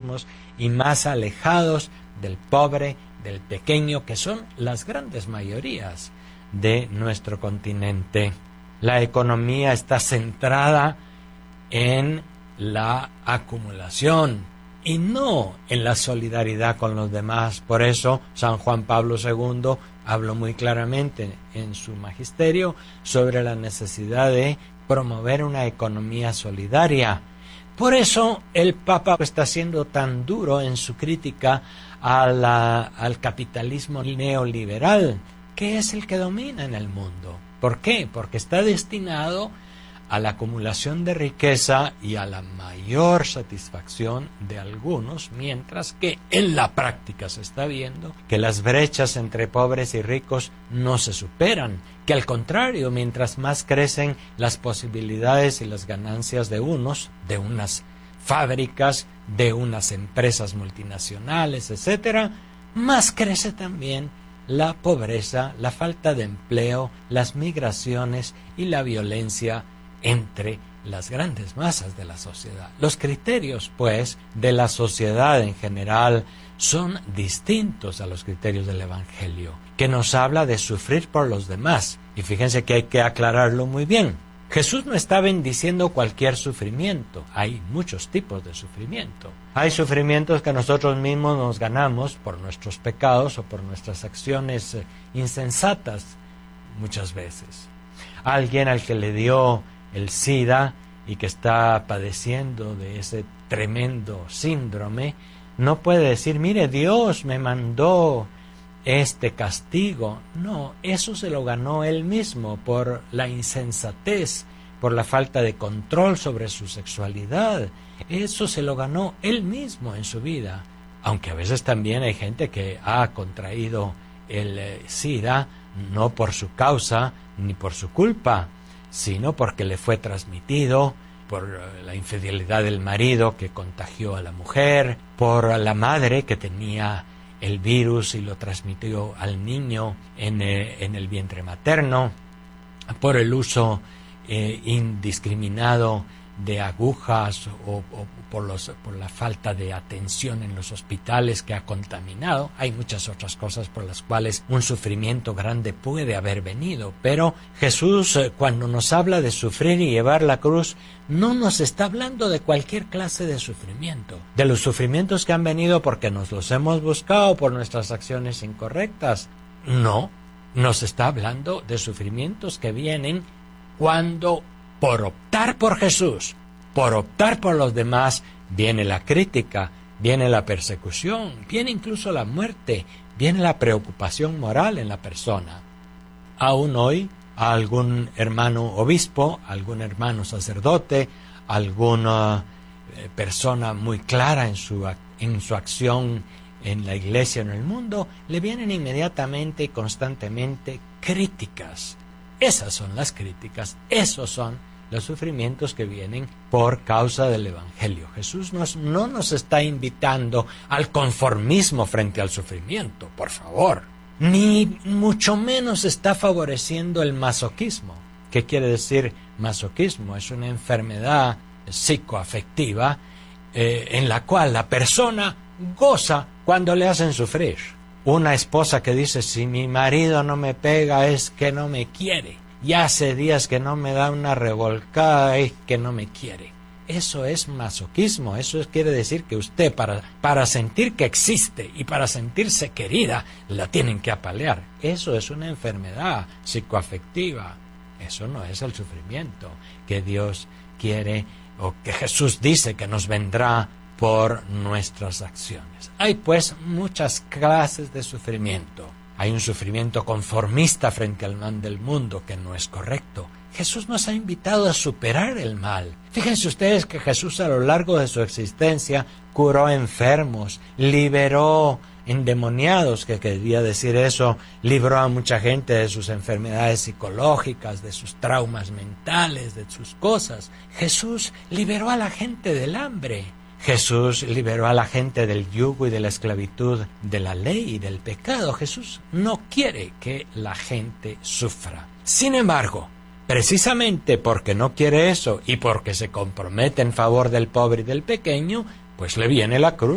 mismos y más alejados del pobre, del pequeño, que son las grandes mayorías de nuestro continente. La economía está centrada en la acumulación y no en la solidaridad con los demás. Por eso San Juan Pablo II habló muy claramente en su magisterio sobre la necesidad de promover una economía solidaria. Por eso el Papa está siendo tan duro en su crítica al capitalismo neoliberal, que es el que domina en el mundo. ¿Por qué? Porque está destinado a la acumulación de riqueza y a la mayor satisfacción de algunos, mientras que en la práctica se está viendo que las brechas entre pobres y ricos no se superan, que al contrario, mientras más crecen las posibilidades y las ganancias de unos, de unas fábricas, de unas empresas multinacionales, etcétera, más crece también la pobreza, la falta de empleo, las migraciones y la violencia entre las grandes masas de la sociedad. Los criterios, pues, de la sociedad en general son distintos a los criterios del Evangelio, que nos habla de sufrir por los demás. Y fíjense que hay que aclararlo muy bien. Jesús no está bendiciendo cualquier sufrimiento. Hay muchos tipos de sufrimiento. Hay sufrimientos que nosotros mismos nos ganamos por nuestros pecados o por nuestras acciones insensatas muchas veces. Alguien al que le dio el SIDA y que está padeciendo de ese tremendo síndrome, no puede decir, mire, Dios me mandó este castigo. No, eso se lo ganó él mismo por la insensatez, por la falta de control sobre su sexualidad. Eso se lo ganó él mismo en su vida. Aunque a veces también hay gente que ha contraído el SIDA no por su causa ni por su culpa, sino porque le fue transmitido por la infidelidad del marido que contagió a la mujer, por la madre que tenía el virus y lo transmitió al niño en el vientre materno, por el uso indiscriminado de agujas o por la falta de atención en los hospitales que ha contaminado. Hay muchas otras cosas por las cuales un sufrimiento grande puede haber venido, pero Jesús, cuando nos habla de sufrir y llevar la cruz, no nos está hablando de cualquier clase de sufrimiento, de los sufrimientos que han venido porque nos los hemos buscado por nuestras acciones incorrectas. No, nos está hablando de sufrimientos que vienen cuando, por optar por Jesús, por optar por los demás, viene la crítica, viene la persecución, viene incluso la muerte, viene la preocupación moral en la persona. Aún hoy, a algún hermano obispo, algún hermano sacerdote, alguna persona muy clara en su acción en la iglesia, en el mundo, le vienen inmediatamente y constantemente críticas. Esas son las críticas, esos son los sufrimientos que vienen por causa del Evangelio. Jesús no nos está invitando al conformismo frente al sufrimiento, por favor. Ni mucho menos está favoreciendo el masoquismo. ¿Qué quiere decir masoquismo? Es una enfermedad psicoafectiva en la cual la persona goza cuando le hacen sufrir. Una esposa que dice, si mi marido no me pega es que no me quiere. Ya hace días que no me da una revolcada, es que no me quiere. Eso es masoquismo. Eso quiere decir que usted para sentir que existe y para sentirse querida la tienen que apalear. Eso es una enfermedad psicoafectiva. Eso no es el sufrimiento que Dios quiere o que Jesús dice que nos vendrá por nuestras acciones. Hay pues muchas clases de sufrimiento. Hay un sufrimiento conformista frente al mal del mundo que no es correcto. Jesús nos ha invitado a superar el mal. Fíjense ustedes que Jesús a lo largo de su existencia curó enfermos, liberó endemoniados, que quería decir eso, libró a mucha gente de sus enfermedades psicológicas, de sus traumas mentales, de sus cosas. Jesús liberó a la gente del hambre. Jesús liberó a la gente del yugo y de la esclavitud de la ley y del pecado. Jesús no quiere que la gente sufra. Sin embargo, precisamente porque no quiere eso y porque se compromete en favor del pobre y del pequeño, pues le viene la cruz.